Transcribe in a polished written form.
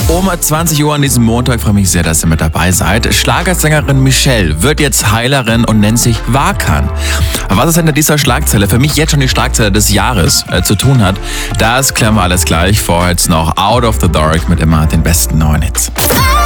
Um 20 Uhr an diesem Montag freue ich mich sehr, dass ihr mit dabei seid. Schlagersängerin Michelle wird jetzt Heilerin und nennt sich Wakan. Was es hinter dieser Schlagzeile, für mich jetzt schon die Schlagzeile des Jahres, zu tun hat, das klären wir alles gleich. Vorher jetzt noch Out of the Dark mit immer den besten neuen Hits.